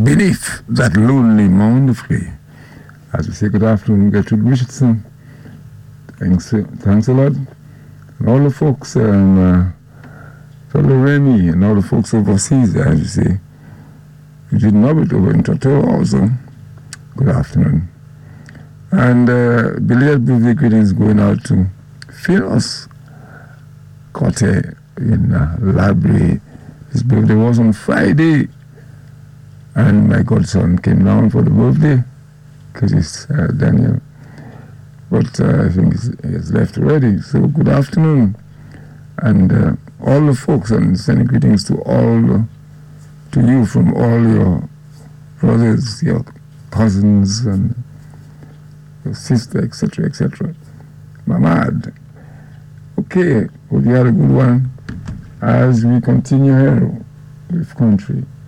beneath that lonely mound of clay. As we say good afternoon, Gertrude Richardson. Thanks a lot. And all the folks, Fellow Remy, and all the folks overseas, as you say. Eugene Norbert over in Tortola also. Good afternoon. And belated birthday greetings going out to Phineas Cote in Library. His birthday was on Friday. And my godson came down for the birthday, because it's Daniel. But I think he's left already. So good afternoon. And all the folks, and sending greetings to you from all your brothers, your cousins, and your sister, etc., etc. Mamad. Okay, hope you had a good one as we continue here with country.